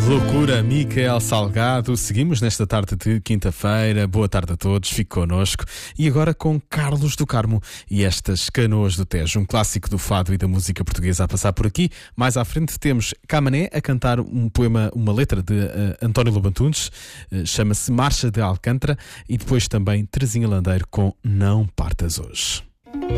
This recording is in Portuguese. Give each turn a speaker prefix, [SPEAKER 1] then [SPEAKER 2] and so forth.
[SPEAKER 1] Loucura, Micael Salgado. Seguimos nesta tarde de quinta-feira. Boa tarde a todos, fique connosco. E agora com Carlos do Carmo e estas Canoas do Tejo, um clássico do fado e da música portuguesa a passar por aqui. Mais à frente temos Camané a cantar um poema, uma letra de António Lobantunes, chama-se Marcha de Alcântara, e depois também Terezinha Landeiro com Não Partas Hoje.